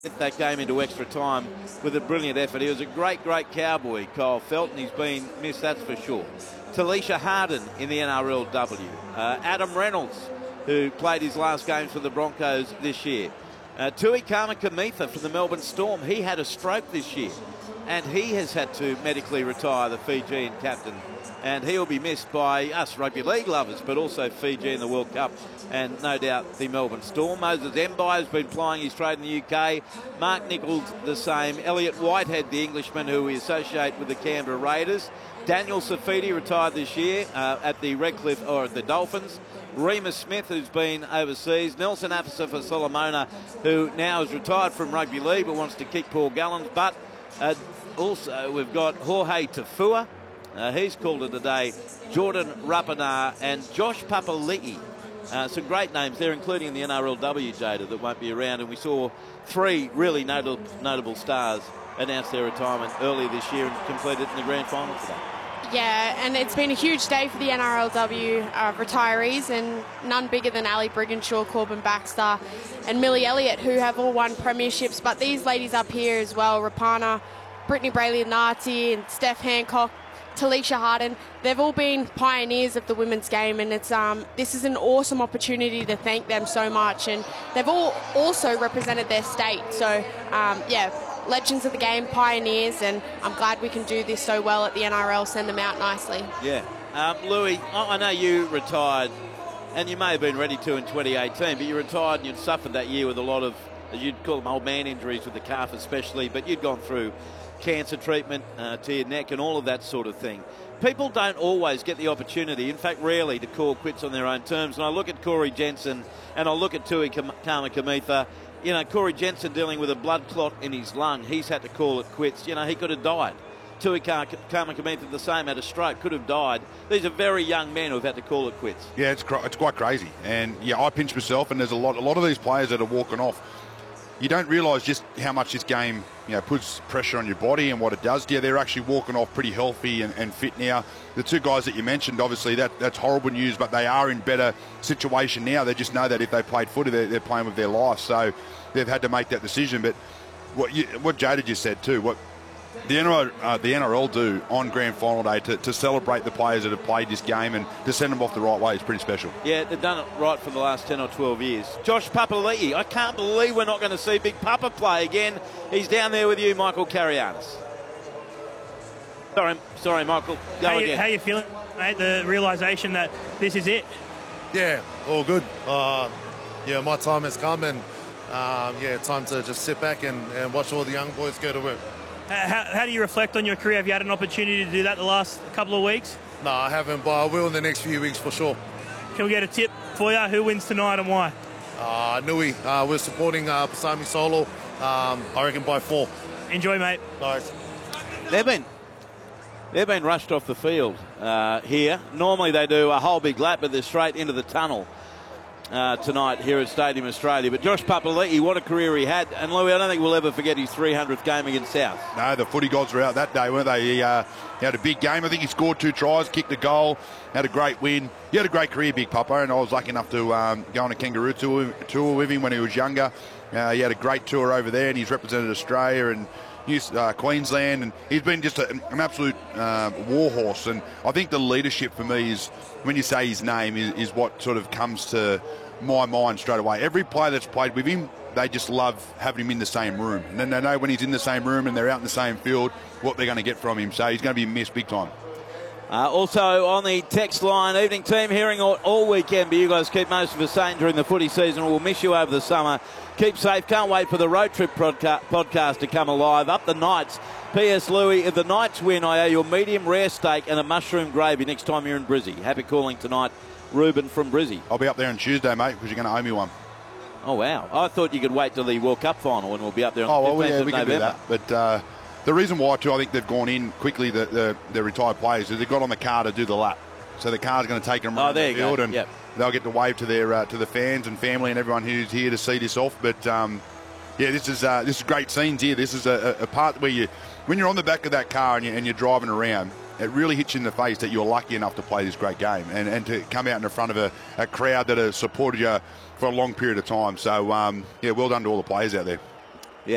Get that game into extra time with a brilliant effort. He was a great, great cowboy, Kyle Felton. He's been missed, that's for sure. Talisha Harden in the NRLW. Adam Reynolds, who played his last games for the Broncos this year. Tui Kamikamica from the Melbourne Storm. He had a stroke this year, and he has had to medically retire, the Fijian captain. And he'll be missed by us rugby league lovers, but also Fiji in the World Cup, and no doubt the Melbourne Storm. Moses Mbai has been plying his trade in the UK. Mark Nichols the same. Elliot Whitehead, the Englishman who we associate with the Canberra Raiders. Daniel Safidi retired this year at the Redcliffe, or at the Dolphins. Remus Smith, who's been overseas. Nelson Afisa for Solomona, who now is retired from rugby league but wants to kick Paul Gallen. But also we've got Jorge Tafua. He's called it a day. Jordan Rapana and Josh Papali'i. Some great names there, including in the NRLW, Jada, that won't be around. And we saw three really notable stars announce their retirement earlier this year and completed in the grand final today. Yeah, and it's been a huge day for the NRLW retirees, and none bigger than Ali Brigginshaw, Corbin Baxter and Millie Elliott, who have all won premierships. But these ladies up here as well, Rapana, Brittany Brayley-Narty and Steph Hancock, Talisha Harden, they've all been pioneers of the women's game, and it's this is an awesome opportunity to thank them so much. And they've all also represented their state. So, yeah, legends of the game, pioneers, and I'm glad we can do this so well at the NRL, send them out nicely. Yeah. Louis, I know you retired, and you may have been ready to in 2018, but you retired and you'd suffered that year with a lot of, you'd call them old man injuries with the calf especially, but you'd gone through cancer treatment to your neck and all of that sort of thing. People don't always get the opportunity, in fact rarely, to call quits on their own terms. And I look at Corey Jensen and I look at Tui Kamikamica. You know, Corey Jensen dealing with a blood clot in his lung, he's had to call it quits. You know, he could have died. Tui Kamikamica the same, had a stroke, could have died. These are very young men who have had to call it quits. Yeah, it's quite crazy. And yeah, I pinch myself, and there's a lot of these players that are walking off. You don't realise just how much this game, you know, puts pressure on your body and what it does. Yeah, they're actually walking off pretty healthy and fit now. The two guys that you mentioned, obviously, that's horrible news, but they are in better situation now. They just know that if they played footy, they're playing with their life. So they've had to make that decision. But what Jada just said too, what the NRL do on grand final day to celebrate the players that have played this game and to send them off the right way is pretty special. Yeah, they've done it right for the last 10 or 12 years. Josh Papali'i, I can't believe we're not going to see Big Papa play again. He's down there with you, Michael Carianis. Sorry, Michael. Go again. How you feeling, mate? The realisation that this is it? Yeah, all good. Yeah, my time has come, and yeah, time to just sit back and watch all the young boys go to work. How do you reflect on your career? Have you had an opportunity to do that the last couple of weeks? No, I haven't, but I will in the next few weeks for sure. Can we get a tip for you? Who wins tonight and why? Nui. We're supporting Pasami Solo, I reckon by 4. Enjoy, mate. Nice. They've been rushed off the field here. Normally they do a whole big lap, but they're straight into the tunnel tonight here at Stadium Australia. But Josh Papali'i, what a career he had. And Louis, I don't think we'll ever forget his 300th game against South. No, the footy gods were out that day, weren't they? He had a big game. I think he scored 2 tries, kicked a goal, had a great win. He had a great career, Big Papa, and I was lucky enough to go on a kangaroo tour with him when he was younger. He had a great tour over there, and he's represented Australia and Queensland, and he's been just an absolute warhorse. And I think the leadership for me is, when you say his name, is what sort of comes to my mind straight away. Every player that's played with him, they just love having him in the same room. And then they know when he's in the same room and they're out in the same field, what they're going to get from him. So he's going to be missed big time. Also on the text line, evening team, hearing all weekend, but you guys keep most of us sane during the footy season. We'll miss you over the summer. Keep safe. Can't wait for the road trip podcast to come alive. Up the Knights. P.S. Louis, if the Knights win, I owe you a medium rare steak and a mushroom gravy next time you're in Brizzy. Happy calling tonight, Ruben from Brizzy. I'll be up there on Tuesday, mate, because you're going to owe me one. Oh, wow. I thought you could wait till the World Cup final and we'll be up there on the 15th of we can November. do that. But the reason why, too, I think they've gone in quickly, the retired players, is they've got on the car to do the lap. So the car's going to take them around the field, and they'll get to wave to their to the fans and family and everyone who's here to see this off. But yeah, this is great scenes here. This is a part where when you're on the back of that car and you're driving around, it really hits you in the face that you're lucky enough to play this great game and to come out in front of a crowd that has supported you for a long period of time. So yeah, well done to all the players out there.